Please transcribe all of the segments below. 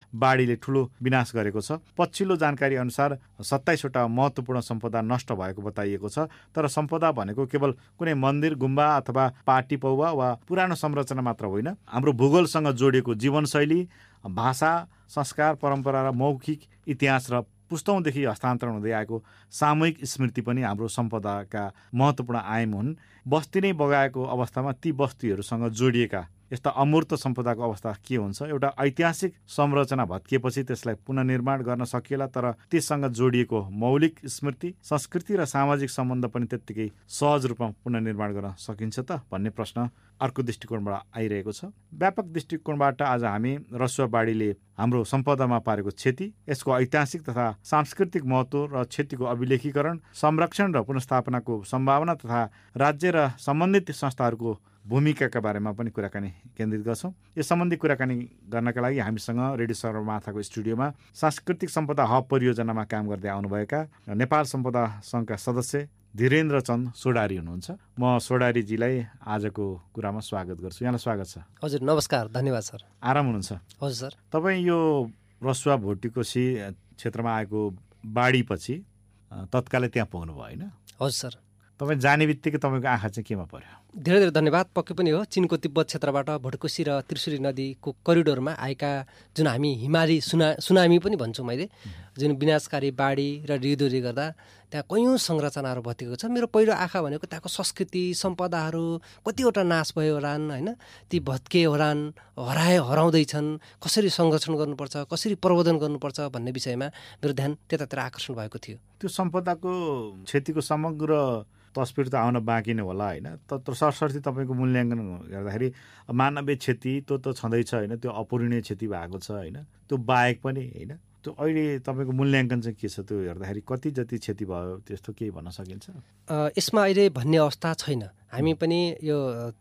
बाढीले ठूलो विनाश गरेको छ। पछिल्लो जानकारी अनुसार 27वटा महत्त्वपूर्ण सम्पदा नष्ट भएको बताइएको छ। तर सम्पदा भनेको केवल कुनै मन्दिर, गुम्बा अथवा पार्टी पौवा वा पुरानो संरचना मात्र होइन। हाम्रो भूगोलसँग जोडिएको जीवनशैली, भाषा, संस्कार, परम्परा र मौखिक इतिहास र पुस्तौँदेखि हस्तान्तरण हुँदै आएको सामूहिक स्मृति पनि हाम्रो सम्पदाका महत्त्वपूर्ण आयाम हुन्। बस्ती नै बगाएको अवस्थामा ती बस्तीहरूसँग जोडिएका यस्ता अमूर्त सम्पदाको अवस्था के हुन्छ? एउटा ऐतिहासिक संरचना भत्किएपछि त्यसलाई पुनर्निर्माण गर्न सकिएला, तर त्यससँग जोडिएको मौलिक स्मृति, संस्कृति र सामाजिक सम्बन्ध पनि त्यत्तिकै सहज रूपमा पुनर्निर्माण गर्न सकिन्छ त भन्ने प्रश्न अर्को दृष्टिकोणबाट आइरहेको छ। व्यापक दृष्टिकोणबाट आज हामी रसुवा बाढीले हाम्रो सम्पदामा पारेको क्षति, यसको ऐतिहासिक तथा सांस्कृतिक महत्त्व र क्षतिको अभिलेखीकरण, संरक्षण र पुनर्स्थापनाको सम्भावना तथा राज्य र सम्बन्धित संस्थाहरूको भूमिकाका बारेमा पनि कुराकानी केन्द्रित गर्छौँ। यस सम्बन्धी कुराकानी गर्नका लागि हामीसँग रेडियो सगरमाथाको स्टुडियोमा सांस्कृतिक सम्पदा हब परियोजनामा काम गर्दै आउनुभएका नेपाल सम्पदा सङ्घका सदस्य धीरेन्द्र चन्द सोडारी हुनुहुन्छ। म सोडारीजीलाई आजको कुरामा स्वागत गर्छु। यहाँलाई स्वागत छ। हजुर नमस्कार, धन्यवाद सर। आराम हुनुहुन्छ? हजुर सर। तपाईँ यो रसुवा भोटिकोसी क्षेत्रमा आएको बाढीपछि तत्कालै त्यहाँ पुग्नुभयो होइन? हजुर सर। तपाईँ जाने बित्तिकै तपाईँको आँखा चाहिँ केमा पर्यो? धेरै धेरै धन्यवाद। पक्कै पनि हो, चिनको तिब्बत क्षेत्रबाट भोटकोसी र त्रिशुली नदीको करिडोरमा आएका जुन हामी हिमाली सुनामी पनि भन्छौँ मैले, जुन विनाशकारी बाढी र रिदोरी गर्दा त्यहाँ कैयौँ संरचनाहरू भत्किएको छ। मेरो पहिलो आँखा भनेको त्यहाँको संस्कृति, सम्पदाहरू कतिवटा नाश भयो होलान् होइन, ती भत्के होलान्, हराउँदैछन्, कसरी संरक्षण गर्नुपर्छ, कसरी प्रबन्धन गर्नुपर्छ भन्ने विषयमा मेरो ध्यान त्यतातिर आकर्षण भएको थियो। त्यो सम्पदाको क्षतिको समग्र तस्बिर त आउन बाँकी नै होला होइन? तर सरसर्ती तपाईँको मूल्याङ्कन हेर्दाखेरि मानवीय क्षति त छँदैछ होइन, त्यो अपूरणीय क्षति भएको छ होइन, त्यो बाहेक पनि होइन, त्यो अहिले तपाईँको मूल्याङ्कन चाहिँ के छ? त्यो हेर्दाखेरि कति जति क्षति भयो त्यस्तो केही भन्न सकिन्छ? यसमा अहिले भन्ने अवस्था छैन। हामी पनि यो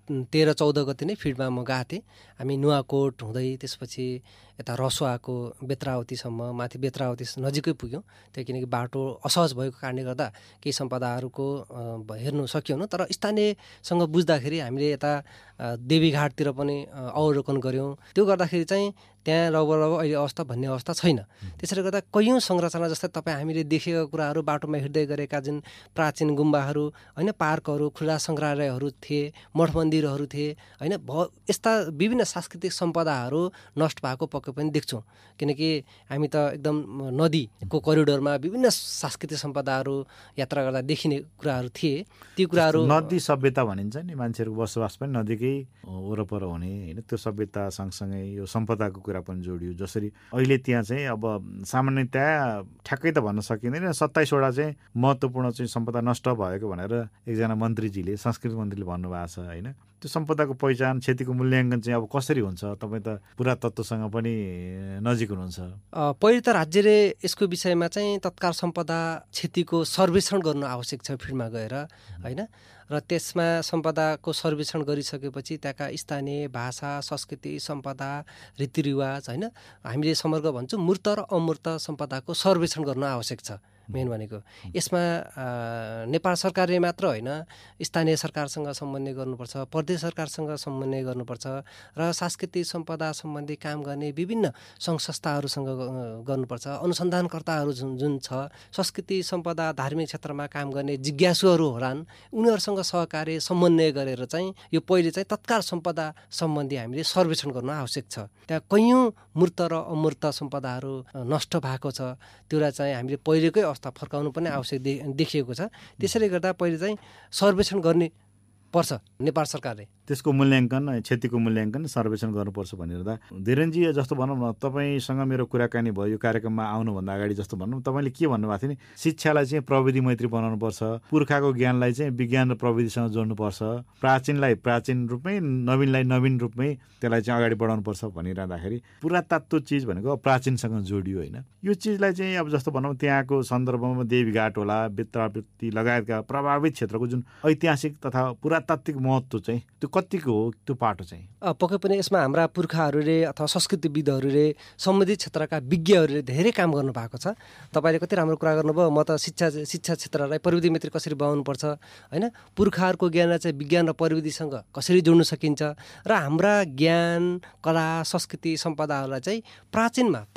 13-14 गते नै फिल्डमा म गएको थिएँ। हामी नुवाकोट हुँदै त्यसपछि यता रसुवाको बेत्रावतीसम्म, माथि बेत्रावती नजिकै पुग्यौँ। त्यो किनकि बाटो असहज भएको कारणले गर्दा केही सम्पदाहरूको हेर्नु सकिएन। तर स्थानीयसँग बुझ्दाखेरि हामीले यता देवीघाटतिर पनि अवलोकन गऱ्यौँ। त्यो गर्दाखेरि चाहिँ त्यहाँ लगभग अहिले अवस्था भन्ने अवस्था छैन। त्यसैले गर्दा कैयौँ संरचना जस्तै तपाईँ हामीले देखेका कुराहरू, बाटोमा हिँड्दै गरेका जुन प्राचीन गुम्बाहरू होइन, पार्कहरू, खुल्ला सङ्ग्रहालयहरू थिए, मठ मन्दिरहरू थिए होइन, यस्ता विभिन्न सांस्कृतिक सम्पदाहरू नष्ट भएको पक्कै पनि देख्छौँ। किनकि हामी त एकदम नदीको करिडोरमा विभिन्न सांस्कृतिक सम्पदाहरू यात्रा गर्दा देखिने कुराहरू थिए। ती कुराहरू नदी सभ्यता भनिन्छ नि, मान्छेहरूको बसोबास पनि नदीकै वरपर हुने होइन, त्यो सभ्यता सँगसँगै यो सम्पदाको कुरा पनि जोडियो। जसरी अहिले त्यहाँ चाहिँ अब सामान्यतया ठ्याक्कै त भन्न सकिँदैन, 27वटा चाहिँ महत्त्वपूर्ण चाहिँ सम्पदा नष्ट भएको भनेर एकजना मन्त्रीजीले, संस्कृति मन्त्रीले भन्नुभएको छ होइन। त्यो सम्पदाको पहिचान, क्षतिको मूल्याङ्कन चाहिँ अब कसरी हुन्छ? तपाईँ त पुरातत्त्वसँग पनि नजिक हुनुहुन्छ। पहिले त राज्यले यसको विषयमा चाहिँ तत्काल सम्पदा क्षतिको सर्वेक्षण गर्नु आवश्यक छ फिल्डमा गएर होइन, र त्यसमा सम्पदाको सर्वेक्षण गरिसकेपछि त्यहाँका स्थानीय भाषा, संस्कृति, सम्पदा, रीतिरिवाज होइन, हामीले समग्र भन्छौँ मूर्त र अमूर्त सम्पदाको सर्वेक्षण गर्नु आवश्यक छ। मेन भनेको यसमा नेपाल सरकारले मात्र होइन, स्थानीय सरकारसँग समन्वय गर्नुपर्छ, प्रदेश सरकारसँग समन्वय गर्नुपर्छ र सांस्कृतिक सम्पदा सम्बन्धी काम गर्ने विभिन्न सङ्घ संस्थाहरूसँग गर्नुपर्छ। अनुसन्धानकर्ताहरू जुन छ, संस्कृति सम्पदा धार्मिक क्षेत्रमा काम गर्ने जिज्ञासुहरू होलान्, उनीहरूसँग सहकार्य समन्वय गरेर चाहिँ यो पहिले चाहिँ तत्काल सम्पदा सम्बन्धी हामीले सर्वेक्षण गर्नु आवश्यक छ। त्यहाँ कैयौँ मूर्त र अमूर्त सम्पदाहरू नष्ट भएको छ, त्यसलाई चाहिँ हामीले पहिलेकै अवस्था फर्काउनु पनि आवश्यक देखिएको छ। त्यसैले गर्दा पहिले चाहिँ सर्वेक्षण गर्ने पर्छ नेपाल सरकारले। त्यसको मूल्याङ्कन, क्षतिको मूल्याङ्कन, सर्वेक्षण गर्नुपर्छ भनिरहँदा धीरेनजी जस्तो भनौँ न, तपाईँसँग मेरो कुराकानी भयो यो कार्यक्रममा आउनुभन्दा अगाडि जस्तो भनौँ, तपाईँले के भन्नुभएको थियो नि, शिक्षालाई चाहिँ प्रविधि मैत्री बनाउनुपर्छ, पुर्खाको ज्ञानलाई चाहिँ विज्ञान र प्रविधिसँग जोड्नुपर्छ, प्राचीनलाई प्राचीन रूपमै, नवीनलाई नवीन रूपमै त्यसलाई चाहिँ अगाडि बढाउनुपर्छ भनिरहँदाखेरि पुरातत्त्व चिज भनेको प्राचीनसँग जोडियो होइन। यो चिजलाई चाहिँ अब जस्तो भनौँ त्यहाँको सन्दर्भमा देवीघाट होला, बेत्रावती लगायतका प्रभावित क्षेत्रको जुन ऐतिहासिक तथा पुरातात्विक महत्त्व चाहिँ त्यो कतिको हो त्यो पाटो चाहिँ? पक्कै पनि यसमा हाम्रा पुर्खाहरूले अथवा संस्कृतिविदहरूले, सम्बन्धित क्षेत्रका विज्ञहरूले धेरै काम गर्नुभएको छ। तपाईँले कति राम्रो कुरा गर्नुभयो। म त शिक्षा क्षेत्रलाई प्रविधि मैत्री कसरी बनाउनुपर्छ होइन, पुर्खाहरूको ज्ञानलाई चाहिँ विज्ञान र प्रविधिसँग कसरी जोड्न सकिन्छ, र हाम्रा ज्ञान, कला, संस्कृति, सम्पदाहरूलाई चाहिँ प्राचीनमा